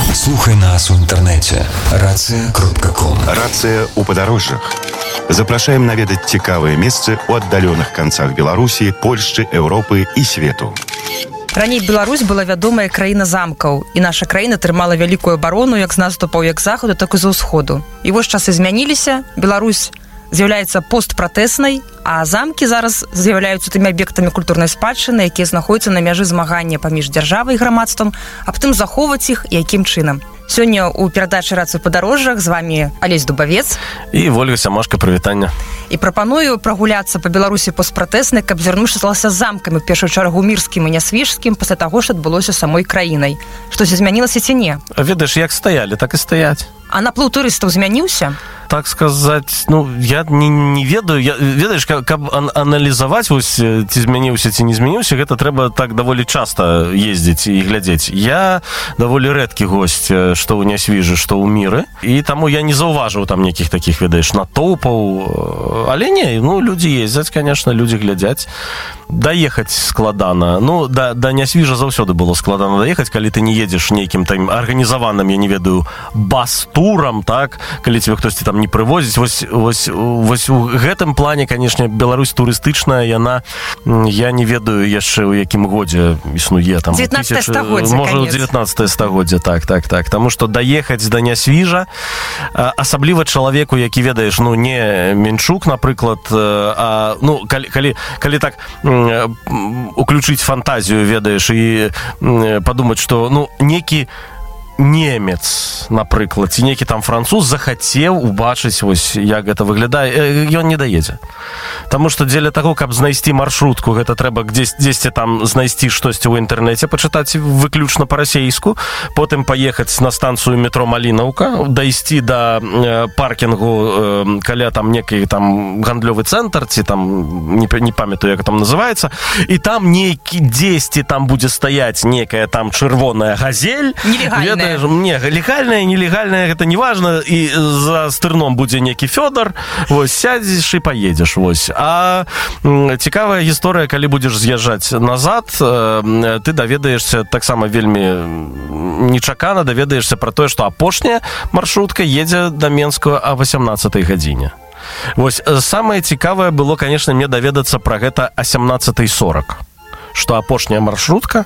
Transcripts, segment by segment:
Слухай нас у інтэрнэце racja.com. Рацыя ў падарожжах. Запрашаем наведаць цікавыя месцы ў аддаленых канцах Беларусі, Польшчы, Еўропы і свету. Раней Беларусь была вядомая краіна замкаў, і наша краіна трымала вялікую абарону як з наступаў як з захаду, так і з усходу. І вось часы змяніліся, Беларусь з'яўляецца постпратэснай, а замкі зараз з'яўляюцца тымі аб'ектамі культурнай спадчыны, якія знаходзяцца на мяжы змагання паміж дзяржавай і грамадствам, а потым захоўваць іх і якім чынам. Сёння ў перадачы «Рацыя ў падарожжах» з вами Алесь Дубавец і Вольга Сямашка, прывітання. І прапаную прагуляцца па Беларусі постпратэснай, каб зірнуўся замкамі, у першую чаргу мірскім і нясвіжскім, пасля таго, што адбылося самой краінай. Штось змянілася ці не? Ведаеш, як стаялі, так і стаяць. А наплыў турыстаў змяніўся? Так сказаць, я не ведаю. Ведаеш, каб аналізаваць, вось, ці змяніўся, ці не змяніўся, гэта трэба так даволі часта ездзіць і глядзець. Я даволі рэдкі госць, што ў нясвіжы, што ў міры, і таму я не заўважыў там нейкіх такіх, ведаеш, натоўпаў. Але не, людзі ездзяць, конечно, людзі глядзяць. Даехаць складана. Да нясвіжа заўсёды было складана даехаць, калі ты не едзеш нейкім там арганізаваным, я не ведаю, бас-турам, так, калі тебе хтосьці там не прывозіць. Вось у гэтым плане, конечно, Беларусь турыстычная, яна, я не ведаю яшчэ ў якім годзе існуе там. 19 стагоддзе, можа, 19 стагоддзе, так. Таму што даехаць да нясвіжа, асабліва чалавеку, які, ведаеш, не Менчук, напрыклад, а, калі так уключыць фантазію, ведаеш, і падумаць, што, некі немец, напрыклад, ці некі там француз захацеў убачыць, вось, як гэта выглядае, ён не даедзе. Таму што дзеля таго, каб знайсці маршрутку, гэта трэба дзесьці там знайсці штосьці ў інтэрнэце, пачытаць выключна па-расейску, потым паехаць на станцыю метро Малінаўка, дайсці да паркінгу, каля там некі там гандлёвы цэнтр, ці там, не памятаю, як там называецца, і там нейкі дзесьці там будзе стаяць некая там чырвоная газель. Нелегальная. Не, легальная, нелегальная, гэта не важна, і за стырном будзе некі Фёдор, вось, сядзеш і паедзеш, вось. А цікавая гісторыя, калі будзеш з'язджаць назад, ты даведаешся таксама вельмі нечакана, даведаешся пра тое, што апошняя маршрутка едзе да Менскую о 18 гадзіне. Вось, самае цікавае было, конечно, мне даведацца пра гэта о 17:40. Што апошняя маршрутка,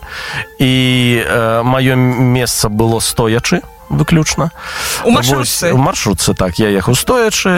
і маё месца было стоячы выключна. У маршрутцы? У маршрутцы, так, я ехаў стоячы.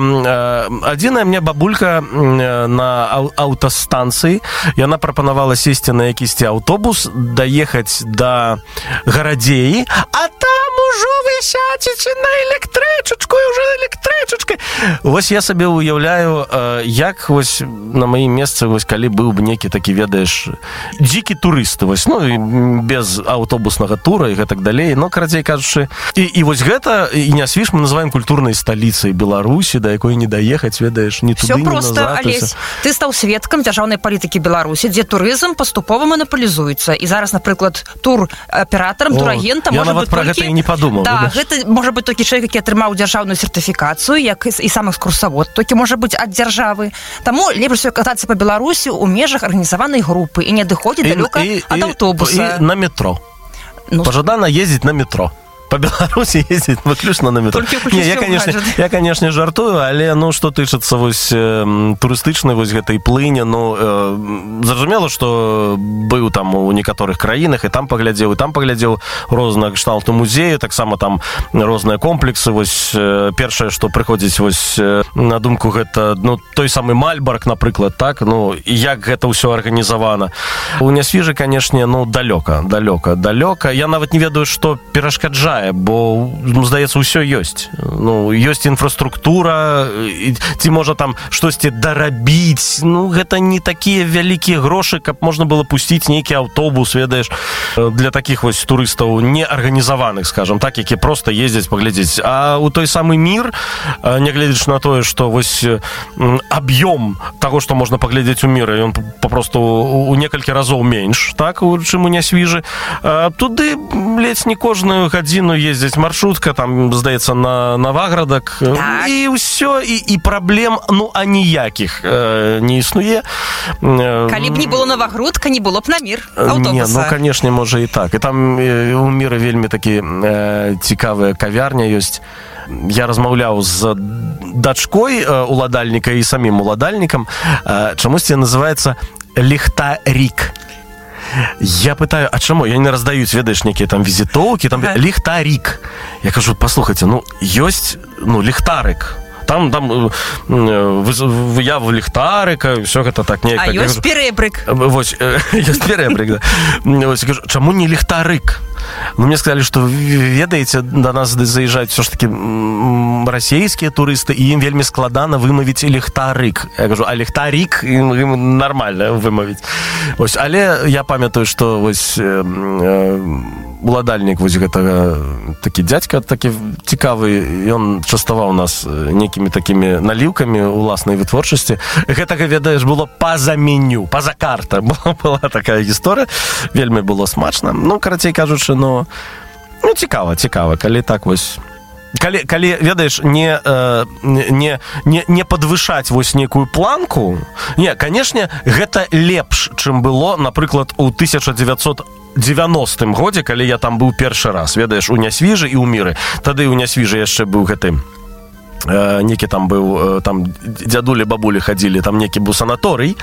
Адзіная мне бабулька на аўтастанцыі, яна прапанавала сесці на якісьці аўтобус, даехаць да Гарадзеі, а там ужо вы сядзеце на электрычачку, і ўжо электрычачкай. Вось я сабе уяўляю, як вось на маім месцы, вось калі быў бы некі такі, ведаеш, дзікі турыст, вось, без аўтобуснага тура і гэтак далей, карацей кажучы. І вось гэта, і нясвіж мы называем культурнай сталіцай Беларусі, да якой не даехаць, ведаеш, ні туды, ні назад. Всё проста, Алесь. Ты стаў сведкам дзяржаўнай палітыкі Беларусі, дзе турызм паступова манапалізуецца. І зараз, напрыклад, тураператарам, турагентам можа быць толькі... Я нават пра гэта і не падумаў. Да, гэта можа быць толькі чалавек, які атрымаў дзяржаўную сертыфікацыю, як і сам экскурсавод, толькі можа быць ад дзяржавы. Таму лепш катацца па Беларусі ў межах арганізаванай групы і не адыходзіць далёка ад аўтобуса. І на метро. Пажадана ездзіць на метро. По Беларусі ездзіць выключна на метро. Я, конечно, жартую, але, што тычыцца вось турыстычнай вось гэтай плыні, зразумела, што быў там у некаторых краінах, і там паглядзеў розныя кшталту музею, таксама там розныя комплексы, вось першае, што прыходзіць вось на думку, гэта, той самы Мальбарк, напрыклад, так, як гэта ўсё арганізавана. У нясвіжы, канешне, далёка. Я нават не ведаю, што перашкаджае, бо, здаецца, ўсё ёсць. Ёсць інфраструктура, ці можа там штосьці дарабіць. Гэта не такія вялікія грошы, каб можна было пусціць нейкі аўтобус, ведаеш, для такіх вось турыстаў неарганізаваных, скажам так, які проста ездзяць паглядзець. А у той самы мір, нягледзячы на тое, што вось аб'ём таго, што можна паглядзець у міры, ён папросту у некалькі разоў менш, так, чым у нясвіжы. Туды ледзь не кожную гадзіну гадзіну ездзіць маршрутка, там, здаецца, на Новаградак, так. І ўсё, і праблем, аніякіх не існуе. Калі б не было Новагрудка, не было б на Мір аўтобуса. Не, канешне, можа і так. І там у Міры вельмі такі цікавая кавярня ёсць. Я размаўляў з дачкой уладальніка і самім уладальнікам. Чамусьці называецца ліхтарик. Я пытаю, а чаму? Я не раздаюць, ведаеш, некія там візітоўкі, там ліхтарик. Я кажу, паслухайце, ёсць, ліхтарик. Там выяву ліхтарика, все гэта так неяк. А ёсць перэбрык. Вось, ёсць перэбрык, да. Вось, я кажу, чаму не ліхтарик? Мне сказали, что, ведаеце, до нас заезжают все ж таки расійскія турысты, і ім вельмі складана вымавіць ліхтарик. Я кажу, а ліхтарик ім нормально вымавіць. Вось, але я памятаю, что вось уладальнік вось гэтага такі дзядзька такі цікавы, ён частаваў нас некімі такімі наліўкамі уласнай вытворчасці. Гэтага, ведаеш, было па-за меню, па-за карта. Была такая гісторыя, вельмі было смачна. Карацей кажучы, цікава, калі так вось. Калі ведаеш, не падвышаць вось некую планку. Не, канешне, гэта лепш, чым было, напрыклад, у 1990 годзе, калі я там быў першы раз, ведаеш, у Нясвіжы і ў Міры. Тады ў Нясвіжы яшчэ быў гэты некі там быў, там дзядулі, бабулі хадзілі, там некі быў санаторый.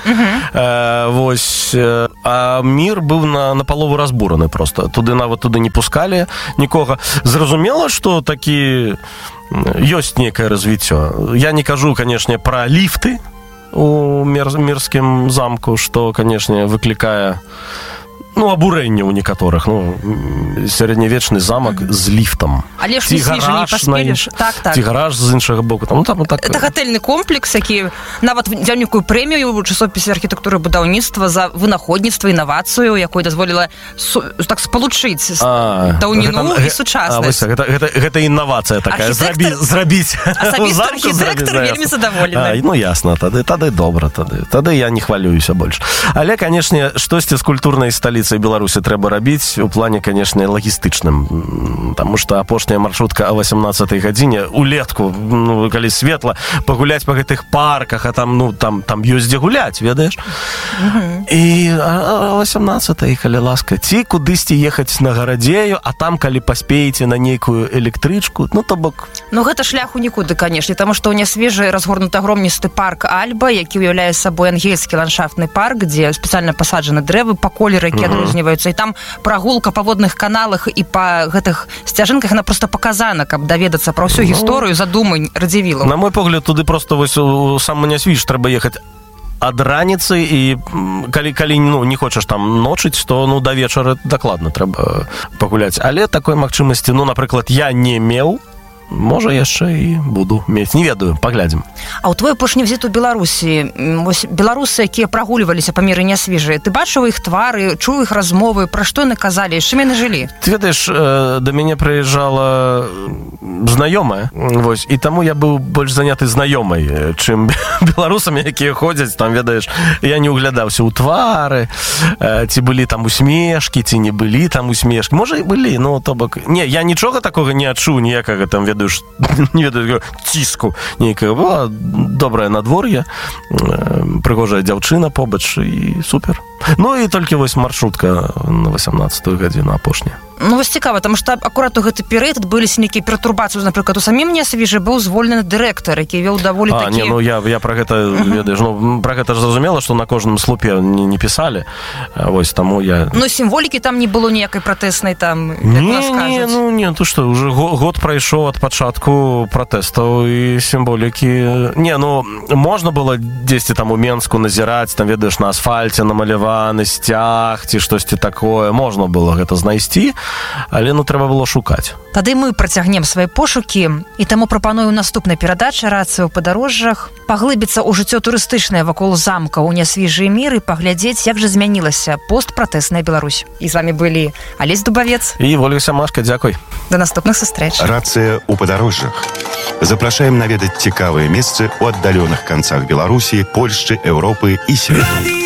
Вось, а Мір быў напалову разбураны просто. Туды не пускалі нікога. Зразумела, што такі ёсць некае развіццё. Я не кажу, канешне, пра ліфты у Мірскім замку, што, канешне, выклікае абурэнне ў некаторых. Сярэднявечны замак з ліфтам. Але ж не паспеліш. Так. Ці гараж з іншага боку. Это гатэльны комплекс, які нават взяў некую прэмію ў часопісе архітэктуры і будаўніцтва за вынаходніцтва, інавацыю, якой дазволіла так спалучыць даўніну і сучаснасць. Гэта інавацыя такая. Зрабіць. Асабіста архітэктар вельмі задаволены. Ясна, тады добра. Тады я не хвалююся больш. Але, канешне, штосьці з культурнай сталіцы Беларусі трэба рабіць у плане, канешне, лагістычным. Таму што апошняя маршрутка о 18-й гадзіне улетку, калі светла, пагуляць па гэтых парках, а там ёсць дзе гуляць, ведаеш? І о 18-й, калі ласка, ці кудысьці ехаць на гарадзею, а там, калі паспееце на нейкую электрычку, то бок... Гэта шляху нікуды, канешне, таму што ў Нясвіжы разгорнуты агромністы парк Альба, які ўяўляе сабой ангельскі ландшафтны парк, дзе спецыяльна пасаджаны дрэвы па колеры, які адрозніваюцца. І там прагулка па водных каналах і па гэтых сцяжынках, яна проста паказана, каб даведацца пра ўсю гісторыю задумань Радзівілаў. На мой погляд, туды проста вось у самы Нясвіж трэба ехаць ад раніцы, і калі не хочаш там ночыць, то да вечара дакладна трэба пагуляць. Але такой магчымасці, напрыклад, я не меў, можа, яшчэ і буду мець. Не ведаю, паглядзім. А ў твой апошні візіт у Беларусі, вось беларусы, якія прагульваліся па Міры Нясвіжы, ты бачыў іх твары, чуў іх размовы, пра што яны казалі, з чым яны жылі? Ты ведаеш, да мяне прыязджала знаёмая, вось, і таму я быў больш заняты знаёмай, чым беларусамі, якія ходзяць, там, ведаеш, я не углядаўся ў твары, ці былі там усмешкі, ці не былі там усмешкі. Можа, і былі, то бок... Не, я нічога такога не адчуў, ніякага там, ведаеш, не ведаю, ціску нейкага. Была добрае надвор'е, прыгожая дзяўчына побач, і супер. І толькі вось маршрутка на 18-ю гадзіну апошняя. Вось цікава, таму што акурат у гэты перыяд адбыліся нейкія пертурбацыі. Напрыклад, у самім Нясвіжы быў звольнены дырэктар, які вёў даволі такі... Я пра гэта, ведаеш, пра гэта ж зразумела, што на кожным слупе не пісалі. Вось, таму я... сімволікі там не было ніякай пратэснай там, як нас кажуць. Не, то што, уже год прайшоў ад пачатку пратэстаў і сімволікі... Можна было дзесьці там у Менску назіраць, там, ведаеш, на асфальце намаляваны сцяг, ці штосьці такое. Можна было гэта знайсці, але трэба было шукаць. Тады мы працягнем свае пошукі, і таму прапаную наступнай перадачы «Рацыя ў падарожжах» паглыбіцца ў жыццё турыстычнае вакол замка ў Нясвіжы і Міры, паглядзець, як жа змянілася постпратэсная Беларусь. І з вами былі Алесь Дубавец і Ольга Сямашка. Дзякуй. До наступных сустрэч. «Рацыя ў падарожжах». Запрашаем наведаць цікавыя месцы ў аддаленых канцах Беларусі, Польшчы, Еўропы і свету.